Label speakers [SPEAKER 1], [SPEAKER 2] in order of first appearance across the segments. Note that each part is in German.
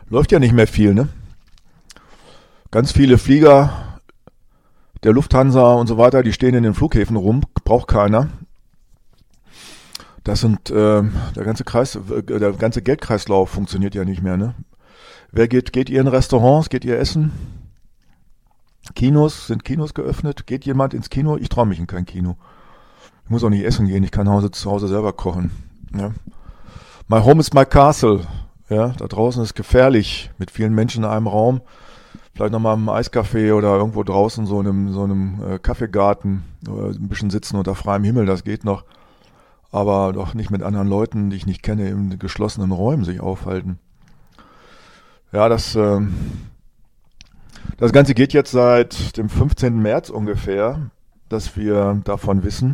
[SPEAKER 1] läuft ja nicht mehr viel, ne? Ganz viele Flieger der Lufthansa und so weiter, die stehen in den Flughäfen rum, braucht keiner. Das sind der ganze Geldkreislauf funktioniert ja nicht mehr, ne? Geht ihr in Restaurants, geht ihr essen? Sind Kinos geöffnet? Geht jemand ins Kino? Ich traue mich in kein Kino. Ich muss auch nicht essen gehen, ich kann zu Hause selber kochen. Ja. My home is my castle. Ja, da draußen ist gefährlich mit vielen Menschen in einem Raum. Vielleicht nochmal im Eiscafé oder irgendwo draußen so in einem Kaffeegarten oder ein bisschen sitzen unter freiem Himmel, das geht noch. Aber doch nicht mit anderen Leuten, die ich nicht kenne, in geschlossenen Räumen sich aufhalten. Ja, das Ganze geht jetzt seit dem 15. März ungefähr, dass wir davon wissen,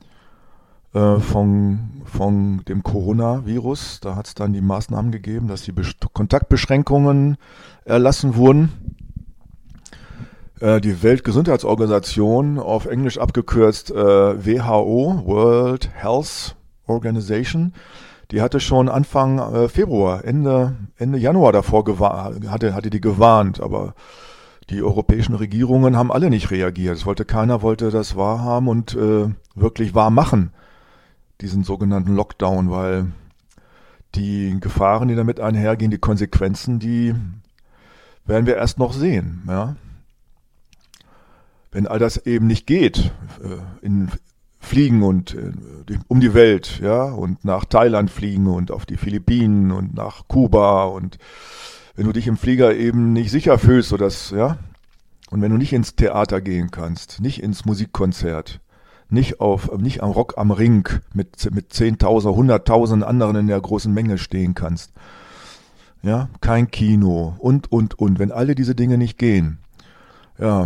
[SPEAKER 1] von dem Coronavirus. Da hat es dann die Maßnahmen gegeben, dass die Kontaktbeschränkungen erlassen wurden. Die Weltgesundheitsorganisation, auf Englisch abgekürzt WHO, World Health Organization, die hatte schon Anfang Februar, Ende Januar davor hatte die gewarnt, aber die europäischen Regierungen haben alle nicht reagiert. Keiner wollte das wahrhaben und wirklich wahr machen, diesen sogenannten Lockdown, weil die Gefahren, die damit einhergehen, die Konsequenzen, die werden wir erst noch sehen, ja. Wenn all das eben nicht geht, in Fliegen und um die Welt, ja, und nach Thailand fliegen und auf die Philippinen und nach Kuba und wenn du dich im Flieger eben nicht sicher fühlst, so dass, ja, und wenn du nicht ins Theater gehen kannst, nicht ins Musikkonzert, nicht am Rock am Ring mit 10.000, 100.000 anderen in der großen Menge stehen kannst, ja, kein Kino und, wenn alle diese Dinge nicht gehen, ja,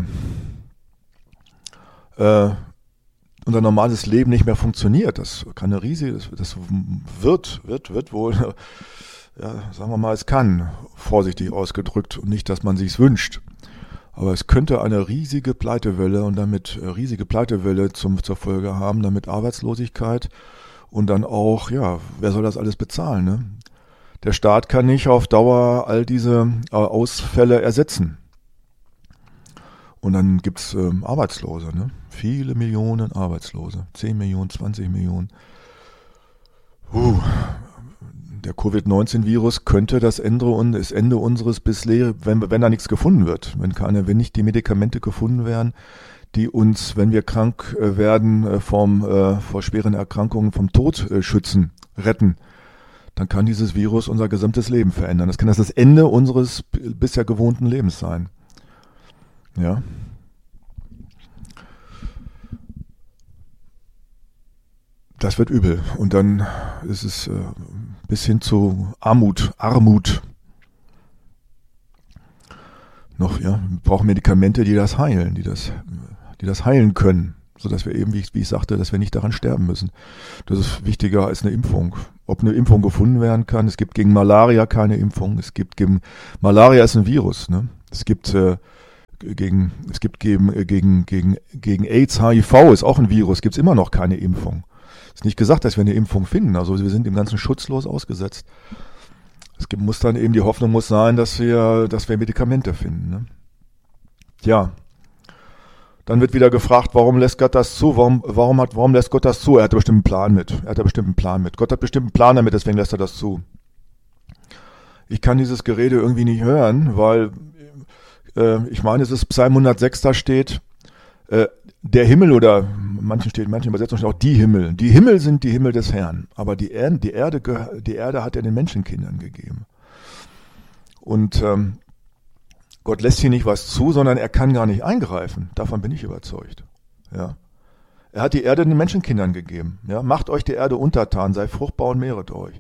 [SPEAKER 1] unser normales Leben nicht mehr funktioniert. Das kann eine riesige, das wird wohl, ja, sagen wir mal, es kann, vorsichtig ausgedrückt, und nicht, dass man sich's wünscht. Aber es könnte eine riesige Pleitewelle und damit zur Folge haben, damit Arbeitslosigkeit und dann auch, ja, wer soll das alles bezahlen, ne? Der Staat kann nicht auf Dauer all diese Ausfälle ersetzen. Und dann gibt's Arbeitslose, ne? Viele Millionen Arbeitslose. 10 Millionen, 20 Millionen. Der Covid-19-Virus könnte das Ende unseres bisher, wenn da nichts gefunden wird. Wenn nicht die Medikamente gefunden werden, die uns, wenn wir krank werden, vor schweren Erkrankungen vom Tod retten, dann kann dieses Virus unser gesamtes Leben verändern. Das kann das Ende unseres bisher gewohnten Lebens sein. Ja. Das wird übel. Und dann ist es bis hin zu Armut. Noch, ja, wir brauchen Medikamente, die das heilen, die das heilen können, sodass wir eben, wie ich sagte, dass wir nicht daran sterben müssen. Das ist wichtiger als eine Impfung. Ob eine Impfung gefunden werden kann, es gibt gegen Malaria keine Impfung, Malaria ist ein Virus, ne? Es gibt gegen AIDS, HIV ist auch ein Virus, gibt's immer noch keine Impfung. Ist nicht gesagt, dass wir eine Impfung finden, also wir sind dem Ganzen schutzlos ausgesetzt. Die Hoffnung muss sein, dass wir Medikamente finden, ne? Tja. Dann wird wieder gefragt, warum lässt Gott das zu? Warum lässt Gott das zu? Er hat da bestimmt einen Plan mit. Gott hat bestimmt einen Plan damit, deswegen lässt er das zu. Ich kann dieses Gerede irgendwie nicht hören, weil ich meine, es ist Psalm 106, da steht, der Himmel, oder manchen Übersetzungen steht auch die Himmel. Die Himmel sind die Himmel des Herrn, aber die Erde hat er den Menschenkindern gegeben. Und Gott lässt hier nicht was zu, sondern er kann gar nicht eingreifen. Davon bin ich überzeugt. Ja. Er hat die Erde den Menschenkindern gegeben. Ja. Macht euch die Erde untertan, sei fruchtbar und mehret euch.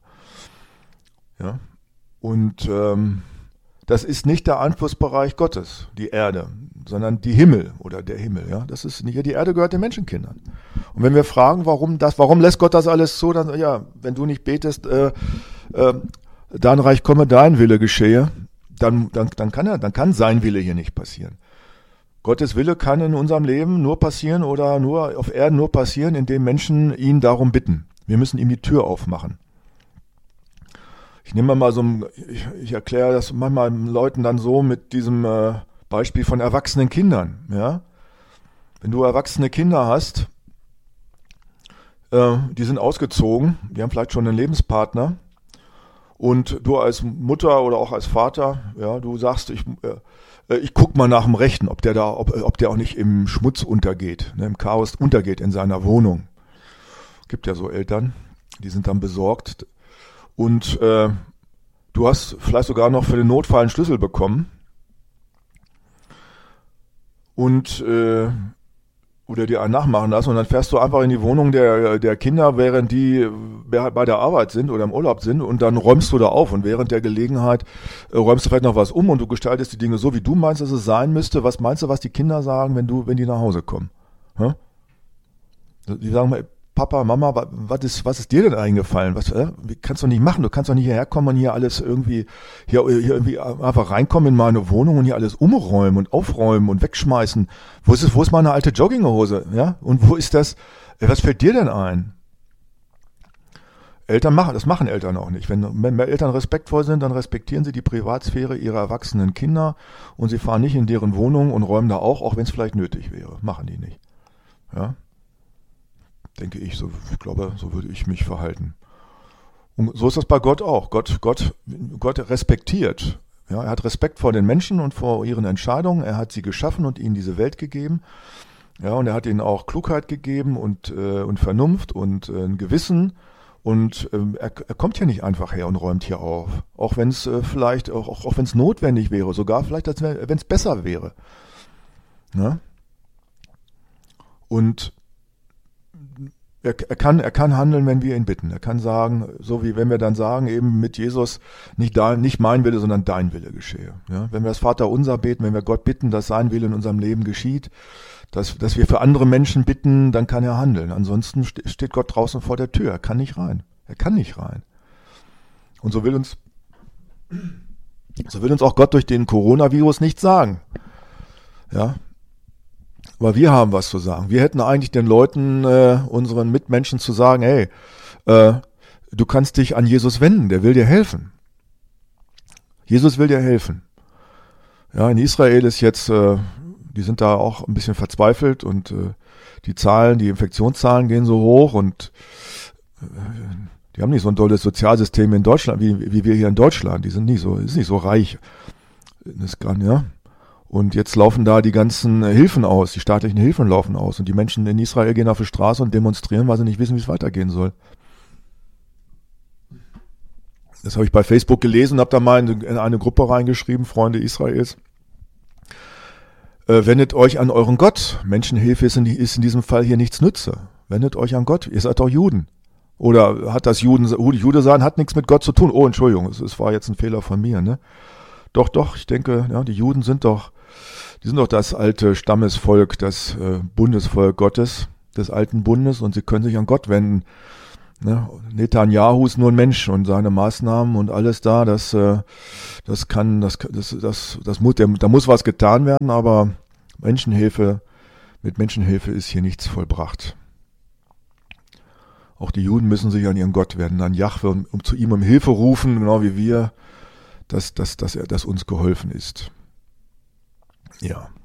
[SPEAKER 1] Ja. Und das ist nicht der Einflussbereich Gottes, die Erde, sondern die Himmel oder der Himmel. Ja, das ist nicht. Die Erde gehört den Menschenkindern. Und wenn wir fragen, warum lässt Gott das alles so, dann ja, wenn du nicht betest, dein Reich komme, dein Wille geschehe, dann kann sein Wille hier nicht passieren. Gottes Wille kann in unserem Leben nur passieren oder nur auf Erden nur passieren, indem Menschen ihn darum bitten. Wir müssen ihm die Tür aufmachen. Ich nehme mal ich erkläre das manchmal Leuten dann so mit diesem Beispiel von erwachsenen Kindern. Ja? Wenn du erwachsene Kinder hast, die sind ausgezogen, die haben vielleicht schon einen Lebenspartner und du als Mutter oder auch als Vater, ja, du sagst, ich guck mal nach dem Rechten, ob der auch nicht im Schmutz untergeht, ne, im Chaos untergeht in seiner Wohnung. Gibt ja so Eltern, die sind dann besorgt und du hast vielleicht sogar noch für den Notfall einen Schlüssel bekommen und oder dir einen nachmachen lassen und dann fährst du einfach in die Wohnung der Kinder, während die bei der Arbeit sind oder im Urlaub sind und dann räumst du da auf und während der Gelegenheit räumst du vielleicht noch was um und du gestaltest die Dinge so, wie du meinst, dass es sein müsste. Was meinst du, was die Kinder sagen, wenn die nach Hause kommen? Hä? Die sagen mal, Papa, Mama, was ist dir denn eingefallen? Wie kannst du nicht machen? Du kannst doch nicht hierher kommen und hier alles hier irgendwie einfach reinkommen in meine Wohnung und hier alles umräumen und aufräumen und wegschmeißen. Wo ist meine alte Jogginghose? Ja? Und wo ist das? Was fällt dir denn ein? Das machen Eltern auch nicht. Wenn Eltern respektvoll sind, dann respektieren sie die Privatsphäre ihrer erwachsenen Kinder und sie fahren nicht in deren Wohnung und räumen da auch wenn es vielleicht nötig wäre. Machen die nicht. Ja? Denke ich, ich glaube, so würde ich mich verhalten. Und so ist das bei Gott auch. Gott respektiert. Ja, er hat Respekt vor den Menschen und vor ihren Entscheidungen. Er hat sie geschaffen und ihnen diese Welt gegeben. Ja, und er hat ihnen auch Klugheit gegeben und Vernunft und ein Gewissen. Und er kommt ja nicht einfach her und räumt hier auf. Auch wenn es vielleicht, auch wenn es notwendig wäre, sogar vielleicht, wenn es besser wäre. Ja? Und er kann handeln, wenn wir ihn bitten. Er kann sagen, so wie wenn wir dann sagen, eben mit Jesus, nicht mein Wille, sondern dein Wille geschehe. Ja? Wenn wir das Vaterunser beten, wenn wir Gott bitten, dass sein Wille in unserem Leben geschieht, dass wir für andere Menschen bitten, dann kann er handeln. Ansonsten steht Gott draußen vor der Tür. Er kann nicht rein. Und so will uns auch Gott durch den Coronavirus nichts sagen. Ja? Aber wir haben was zu sagen. Wir hätten eigentlich den Leuten, unseren Mitmenschen zu sagen, hey, du kannst dich an Jesus wenden, der will dir helfen. Jesus will dir helfen. Ja, in Israel ist jetzt, die sind da auch ein bisschen verzweifelt und die Infektionszahlen gehen so hoch und die haben nicht so ein tolles Sozialsystem in Deutschland, wie wir hier in Deutschland. Ist nicht so reich. Ja. Und jetzt laufen da die ganzen Hilfen aus, die staatlichen Hilfen laufen aus. Und die Menschen in Israel gehen auf die Straße und demonstrieren, weil sie nicht wissen, wie es weitergehen soll. Das habe ich bei Facebook gelesen und habe da mal in eine Gruppe reingeschrieben, Freunde Israels. Wendet euch an euren Gott. Menschenhilfe ist in diesem Fall hier nichts nütze. Wendet euch an Gott. Ihr seid doch Juden. Oder hat das Jude sein, hat nichts mit Gott zu tun. Oh, Entschuldigung, es war jetzt ein Fehler von mir, ne? Doch, ich denke, ja, die Juden sind doch das alte Stammesvolk, das Bundesvolk Gottes, des alten Bundes, und sie können sich an Gott wenden. Ne? Netanyahu ist nur ein Mensch und seine Maßnahmen und alles da, da muss was getan werden, aber mit Menschenhilfe ist hier nichts vollbracht. Auch die Juden müssen sich an ihren Gott wenden, an Jahwe, um zu ihm um Hilfe rufen, genau wie wir, dass uns geholfen ist. Ja.